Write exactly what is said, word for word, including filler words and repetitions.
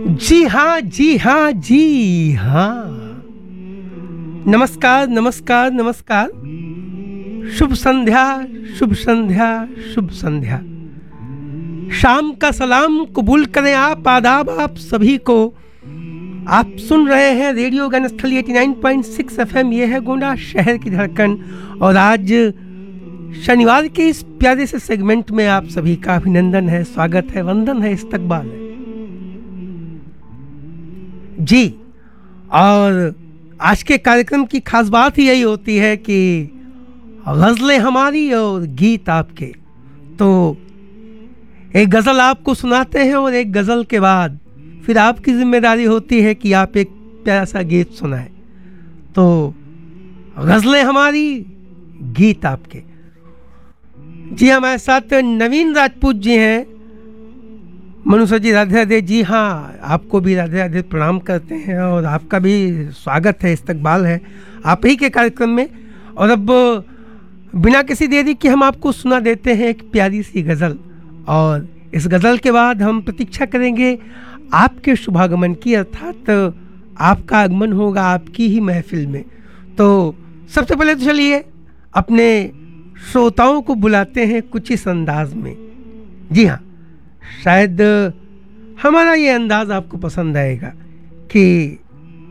जी हाँ जी हाँ जी हाँ। नमस्कार नमस्कार नमस्कार। शुभ संध्या शुभ संध्या शुभ संध्या। शाम का सलाम कबूल करें आप, आदाब आप सभी को। आप सुन रहे हैं रेडियो गणस्थली नवासी पॉइंट छह एफएम। ये है गोंडा शहर की धड़कन। और आज शनिवार के इस प्यारे से सेगमेंट में आप सभी का अभिनंदन है, स्वागत है, वंदन है, इस्तकबाल है जी। और आज के कार्यक्रम की खास बात ही यही होती है कि गज़लें हमारी और गीत आपके। तो एक गज़ल आपको सुनाते हैं और एक गज़ल के बाद फिर आपकी जिम्मेदारी होती है कि आप एक प्यारा सा गीत सुनाएं। तो गज़लें हमारी, गीत आपके। जी हमारे साथ नवीन राजपूत जी हैं। मनुष्य जी राधे राधे। जी हाँ, आपको भी राधे राधे प्रणाम करते हैं और आपका भी स्वागत है, इस्तकबाल है आप ही के कार्यक्रम में। और अब बिना किसी देरी के हम आपको सुना देते हैं एक प्यारी सी गज़ल। और इस गज़ल के बाद हम प्रतीक्षा करेंगे आपके शुभागमन की, अर्थात आपका आगमन होगा आपकी ही महफिल में। तो सबसे पहले तो चलिए अपने श्रोताओं को बुलाते हैं कुछ इस अंदाज में। जी हाँ, शायद हमारा ये अंदाज़ आपको पसंद आएगा कि